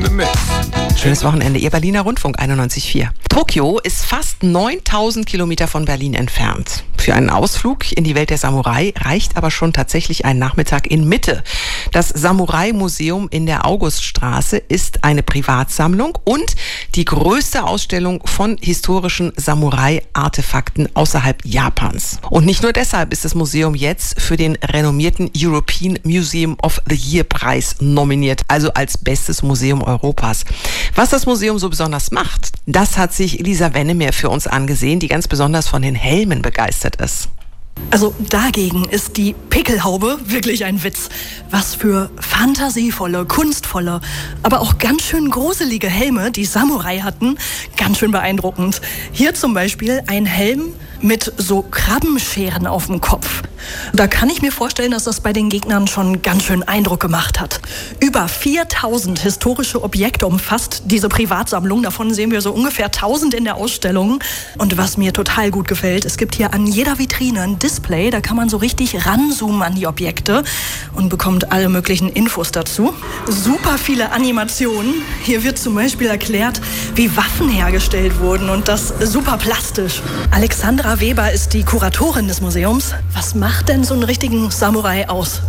in the mix. Schönes Wochenende, Ihr Berliner Rundfunk 91.4. Tokio ist fast 9000 Kilometer von Berlin entfernt. Für einen Ausflug in die Welt der Samurai reicht aber schon tatsächlich ein Nachmittag in Mitte. Das Samurai-Museum in der Auguststraße ist eine Privatsammlung und die größte Ausstellung von historischen Samurai-Artefakten außerhalb Japans. Und nicht nur deshalb ist das Museum jetzt für den renommierten European Museum of the Year Preis nominiert, also als bestes Museum Europas. Was das Museum so besonders macht, das hat sich Lisa Wennemeer für uns angesehen, die ganz besonders von den Helmen begeistert ist. Also dagegen ist die Pickelhaube wirklich ein Witz. Was für fantasievolle, kunstvolle, aber auch ganz schön gruselige Helme die Samurai hatten. Ganz schön beeindruckend. Hier zum Beispiel ein Helm mit so Krabbenscheren auf dem Kopf. Da kann ich mir vorstellen, dass das bei den Gegnern schon ganz schön Eindruck gemacht hat. Über 4000 historische Objekte umfasst diese Privatsammlung. Davon sehen wir so ungefähr 1000 in der Ausstellung. Und was mir total gut gefällt, es gibt hier an jeder Vitrine ein Display. Da kann man so richtig ranzoomen an die Objekte und bekommt alle möglichen Infos dazu. Super viele Animationen. Hier wird zum Beispiel erklärt, wie Waffen hergestellt wurden und das super plastisch. Alexandra Weber ist die Kuratorin des Museums. Was macht denn so einen richtigen Samurai aus?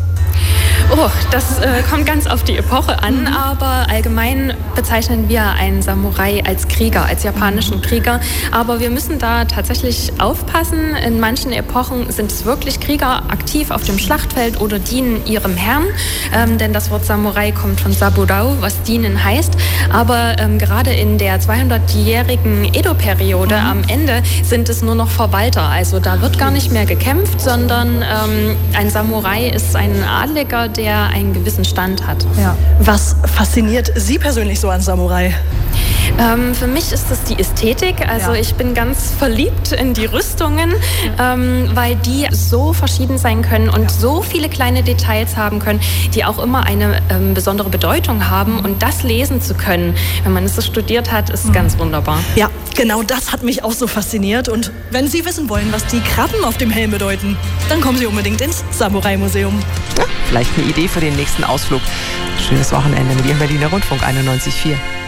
Oh, das kommt ganz auf die Epoche an, aber allgemein bezeichnen wir einen Samurai als Krieger, als japanischen Krieger. Aber wir müssen da tatsächlich aufpassen. In manchen Epochen sind es wirklich Krieger aktiv auf dem Schlachtfeld oder dienen ihrem Herrn. Denn das Wort Samurai kommt von Saburao, was dienen heißt. Aber gerade in der 200-jährigen Edo-Periode am Ende sind es nur noch Verwalter. Also da wird gar nicht mehr gekämpft, sondern ein Samurai ist ein Adliger, der einen gewissen Stand hat. Ja. Was fasziniert Sie persönlich so an Samurai? Für mich ist es die Ästhetik. Also ich bin ganz verliebt in die Rüstungen, weil die so verschieden sein können und so viele kleine Details haben können, die auch immer eine besondere Bedeutung haben. Und das lesen zu können, wenn man es so studiert hat, ist ganz wunderbar. Ja, genau das hat mich auch so fasziniert. Und wenn Sie wissen wollen, was die Krabben auf dem Helm bedeuten, dann kommen Sie unbedingt ins Samurai-Museum. Ja, vielleicht eine Idee für den nächsten Ausflug. Schönes Wochenende mit Ihrem Berliner Rundfunk 91.4.